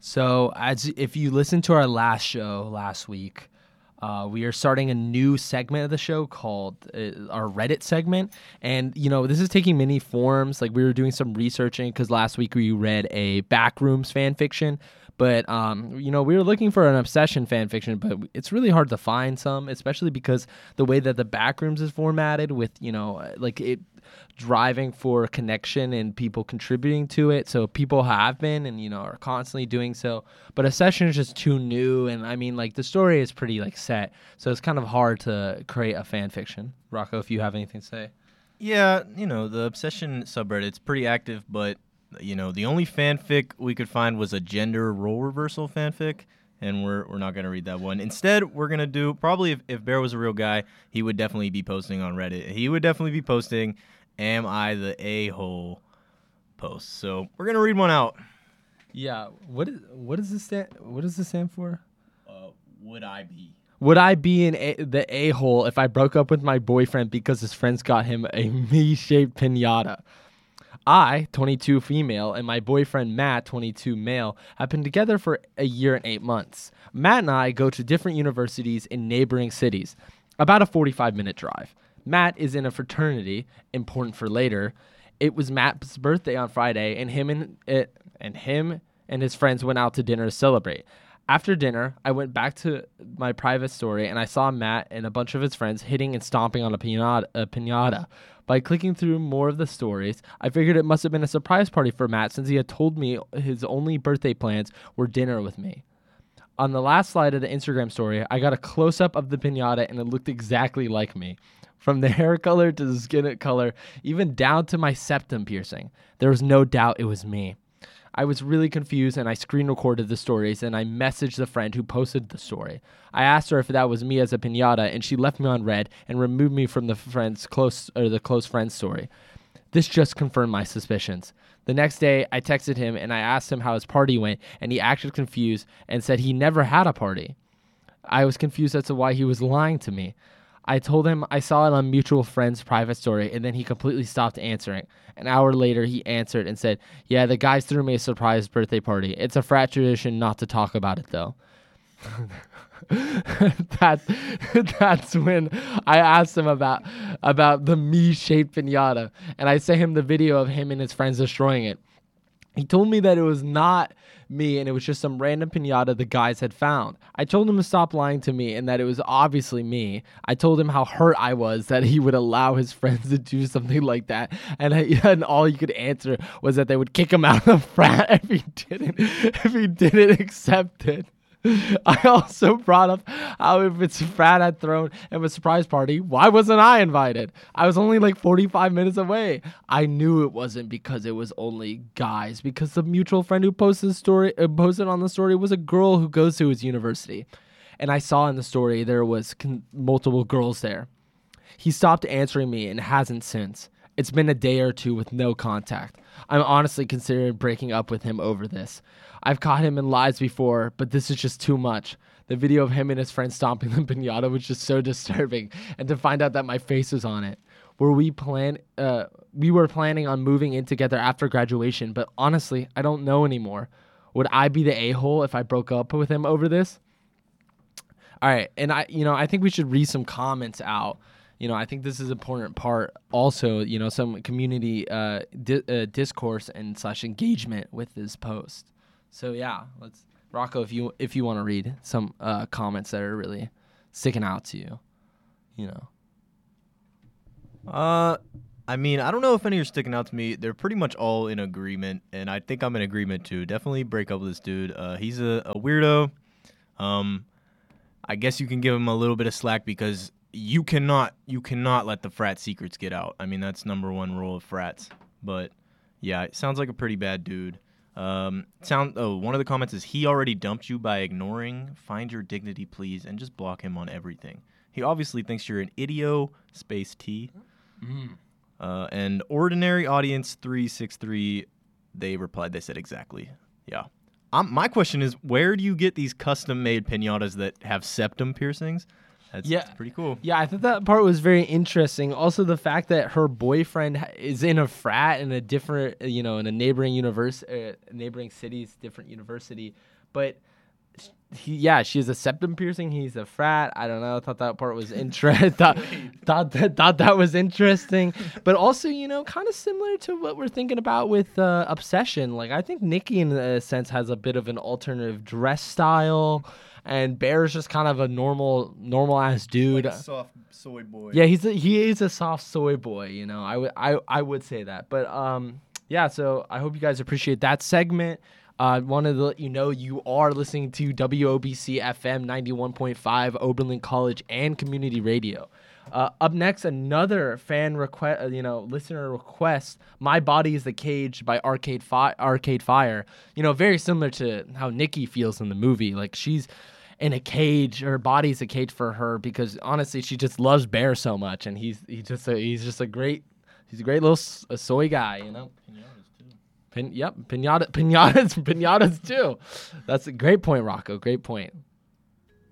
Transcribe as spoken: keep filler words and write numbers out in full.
So, as if you listened to our last show last week, uh, we are starting a new segment of the show called uh, our Reddit segment. And, you know, this is taking many forms. Like, we were doing some researching because last week we read a Backrooms fan fiction. But, um, you know, we were looking for an Obsession fan fiction, but it's really hard to find some, especially because the way that the Backrooms is formatted with, you know, like it driving for connection and people contributing to it. So people have been and, you know, are constantly doing so. But Obsession is just too new. And I mean, like, the story is pretty, like, set. So it's kind of hard to create a fan fiction. Rocco, if you have anything to say. Yeah, you know, the Obsession subreddit's pretty active, but, you know, the only fanfic we could find was a gender role reversal fanfic. And we're we're not going to read that one. Instead, we're going to do, probably if, if Bear was a real guy, he would definitely be posting on Reddit. He would definitely be posting, "Am I the a-hole?" posts. So we're going to read one out. Yeah. What is what is this stand, what does this stand for? Uh, would I be? Would I be in a, the a-hole if I broke up with my boyfriend because his friends got him a me-shaped piñata? I, twenty-two female, and my boyfriend Matt, twenty-two male, have been together for a year and eight months. Matt and I go to different universities in neighboring cities, about a forty-five minute drive. Matt is in a fraternity, important for later. It was Matt's birthday on Friday, and him and it and him and his friends went out to dinner to celebrate. After dinner, I went back to my private story, and I saw Matt and a bunch of his friends hitting and stomping on a piñata. A piñata. By clicking through more of the stories, I figured it must have been a surprise party for Matt since he had told me his only birthday plans were dinner with me. On the last slide of the Instagram story, I got a close-up of the piñata, and it looked exactly like me. From the hair color to the skin color, even down to my septum piercing. There was no doubt it was me. I was really confused, and I screen recorded the stories, and I messaged the friend who posted the story. I asked her if that was me as a piñata, and she left me on red and removed me from the friend's close or the close friend story. This just confirmed my suspicions. The next day, I texted him, and I asked him how his party went, and he acted confused and said he never had a party. I was confused as to why he was lying to me. I told him I saw it on mutual friend's private story, and then he completely stopped answering. An hour later, he answered and said, "Yeah, the guys threw me a surprise birthday party. It's a frat tradition not to talk about it, though." that, that's when I asked him about about the me-shaped piñata, and I sent him the video of him and his friends destroying it. He told me that it was not me and it was just some random piñata the guys had found. I told him to stop lying to me and that it was obviously me. I told him how hurt I was that he would allow his friends to do something like that. And, I, and all he could answer was that they would kick him out of the frat if he didn't, if he didn't accept it. I also brought up how if it's frat had thrown him a surprise party, why wasn't I invited? I was only like forty-five minutes away. I knew it wasn't because it was only guys, because the mutual friend who posted the story, uh, posted on the story was a girl who goes to his university. And I saw in the story there was con- multiple girls there. He stopped answering me and hasn't since. It's been a day or two with no contact. I'm honestly considering breaking up with him over this. I've caught him in lies before, but this is just too much. The video of him and his friend stomping the piñata was just so disturbing, and to find out that my face was on it. Were we plan? Uh, we were planning on moving in together after graduation, but honestly, I don't know anymore. Would I be the a-hole if I broke up with him over this? All right, and I, you know, I think we should read some comments out. You know, I think this is an important part. Also, you know, some community uh, di- uh, discourse and slash engagement with this post. So yeah, let's Rocco, if you if you want to read some uh, comments that are really sticking out to you, you know. Uh, I mean, I don't know if any are sticking out to me. They're pretty much all in agreement, and I think I'm in agreement too. Definitely break up with this dude. Uh, he's a, a weirdo. Um, I guess you can give him a little bit of slack because you cannot you cannot let the frat secrets get out. I mean, that's number one rule of frats. But yeah, it sounds like a pretty bad dude. Um, sound. Oh, one of the comments is he already dumped you by ignoring. Find your dignity, please, and just block him on everything. He obviously thinks you're an idio space T. Mm. Uh, and ordinary audience three six three, they replied. They said exactly. Yeah. Um, my question is, where do you get these custom-made piñatas that have septum piercings? That's Yeah. pretty cool. Yeah, I thought that part was very interesting. Also, the fact that her boyfriend ha- is in a frat in a different, uh, you know, in a neighboring universe, uh, neighboring cities, different university, but sh- he, yeah, she has a septum piercing. He's a frat. I don't know. I thought that part was interesting. thought, thought that thought that was interesting, but also, you know, kind of similar to what we're thinking about with uh, Obsession. Like, I think Nikki, in a sense, has a bit of an alternative dress style. And Bear's just kind of a normal, normal ass dude. Like a soft soy boy. Yeah, he's a, he is a soft soy boy. You know, I would I I would say that. But um, yeah. So I hope you guys appreciate that segment. I uh, wanted to let you know you are listening to W O B C F M ninety-one point five, Oberlin College and Community Radio. Uh, up next, another fan request, uh, you know, listener request, "My Body Is the Cage" by Arcade Fi- Arcade Fire. You know, very similar to how Nikki feels in the movie. Like, she's in a cage, her body's a cage for her because honestly, she just loves Bear so much, and he's he's just a, he's just a great he's a great little s- a soy guy, you know. Pinatas too. Pin, yep, pinata, pinatas, pinatas too. That's a great point, Rocco. Great point.